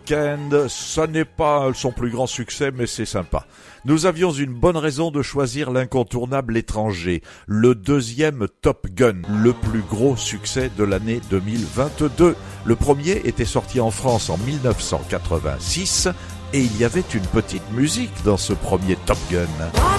Weekend, ça n'est pas son plus grand succès, mais c'est sympa. Nous avions une bonne raison de choisir l'incontournable étranger, le deuxième Top Gun, le plus gros succès de l'année 2022. Le premier était sorti en France en 1986 et il y avait une petite musique dans ce premier Top Gun.